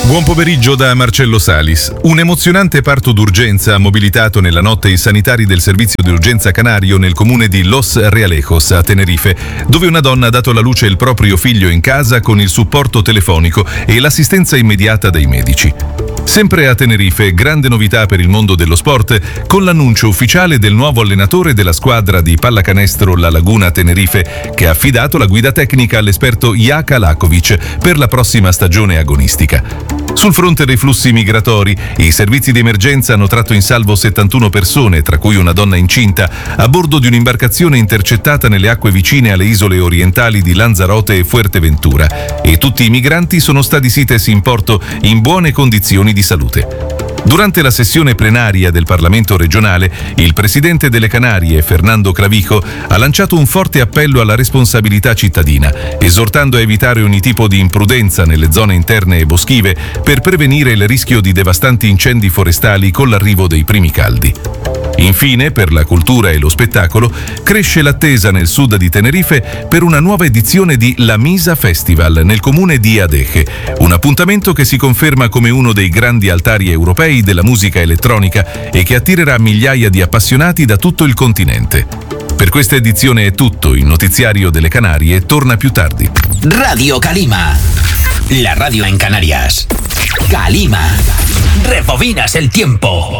Buon pomeriggio da Marcello Salis. Un emozionante parto d'urgenza ha mobilitato nella notte i sanitari del servizio di urgenza canario nel comune di Los Realejos a Tenerife, dove una donna ha dato alla luce il proprio figlio in casa con il supporto telefonico e l'assistenza immediata dei medici. Sempre a Tenerife, grande novità per il mondo dello sport, con l'annuncio ufficiale del nuovo allenatore della squadra di pallacanestro La Laguna Tenerife, che ha affidato la guida tecnica all'esperto Jaka Lakovic per la prossima stagione agonistica. Sul fronte dei flussi migratori, i servizi di emergenza hanno tratto in salvo 71 persone, tra cui una donna incinta, a bordo di un'imbarcazione intercettata nelle acque vicine alle isole orientali di Lanzarote e Fuerteventura, e tutti i migranti sono stati sites in porto in buone condizioni di salute. Durante la sessione plenaria del Parlamento regionale, il presidente delle Canarie, Fernando Clavijo, ha lanciato un forte appello alla responsabilità cittadina, esortando a evitare ogni tipo di imprudenza nelle zone interne e boschive per prevenire il rischio di devastanti incendi forestali con l'arrivo dei primi caldi. Infine, per la cultura e lo spettacolo, cresce l'attesa nel sud di Tenerife per una nuova edizione di La Misa Festival nel comune di Adeje, un appuntamento che si conferma come uno dei grandi altari europei della musica elettronica e che attirerà migliaia di appassionati da tutto il continente. Per questa edizione è tutto, il notiziario delle Canarie torna più tardi. Radio Calima, la radio en Canarias. Calima, rebobinas el tiempo.